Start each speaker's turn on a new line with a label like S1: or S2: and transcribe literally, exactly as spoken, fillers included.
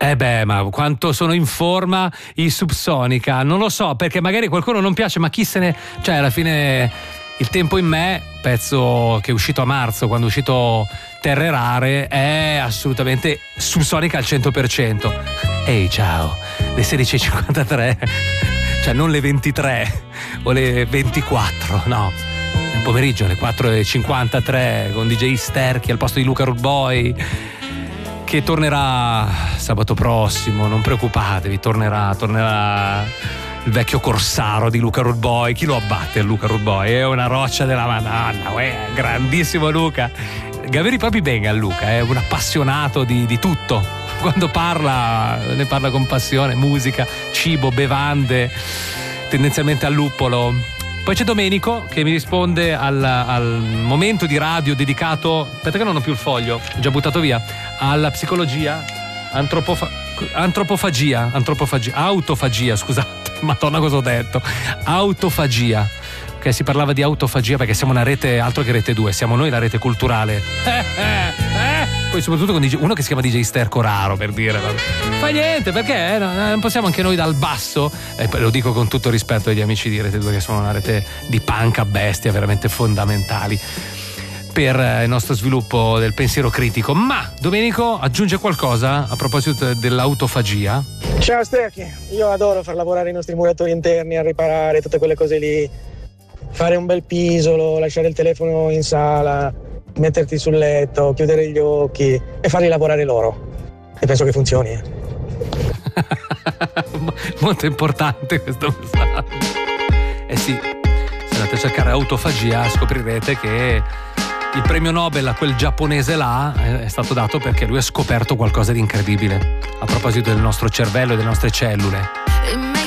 S1: Eh beh, ma quanto sono in forma i Subsonica, non lo so, perché magari qualcuno non piace, ma chi se ne... Cioè, alla fine Il tempo in me, pezzo che è uscito a marzo, quando è uscito Terre Rare, è assolutamente Subsonica al cento per cento. Ehi, ciao, le sedici e cinquantatré, cioè non le ventitré o le ventiquattro, no. Nel pomeriggio alle quattro e cinquantatré con D J Sterchi al posto di Luca Rude Boy, che tornerà sabato prossimo, non preoccupatevi, tornerà, tornerà il vecchio corsaro di Luca Rude Boy. Chi lo abbatte a Luca Rude Boy? È una roccia della Madonna, uè, grandissimo Luca. Gaveri proprio bene a Luca, è un appassionato di, di tutto. Quando parla, ne parla con passione, musica, cibo, bevande, tendenzialmente al luppolo. Poi c'è Domenico che mi risponde al, al momento di radio dedicato, aspetta che non ho più il foglio, ho già buttato via, alla psicologia, antropofa, antropofagia, antropofagia, autofagia, scusate, madonna cosa ho detto, autofagia, che si parlava di autofagia perché siamo una rete, altro che rete due, siamo noi la rete culturale. Eh, eh, eh. Poi soprattutto con uno che si chiama D J Sterco Raro, per dire, fa niente, perché non possiamo anche noi dal basso, e lo dico con tutto rispetto agli amici di Rete due che sono una rete di punk a bestia veramente fondamentali per il nostro sviluppo del pensiero critico. Ma Domenico aggiunge qualcosa a proposito dell'autofagia?
S2: Ciao Sterchi, io adoro far lavorare i nostri muratori interni a riparare tutte quelle cose lì, fare un bel pisolo, lasciare il telefono in sala, metterti sul letto, chiudere gli occhi e farli lavorare loro. E penso che funzioni. Eh.
S1: Molto importante questo messaggio. Eh sì, se andate a cercare autofagia scoprirete che il premio Nobel a quel giapponese là è stato dato perché lui ha scoperto qualcosa di incredibile a proposito del nostro cervello e delle nostre cellule.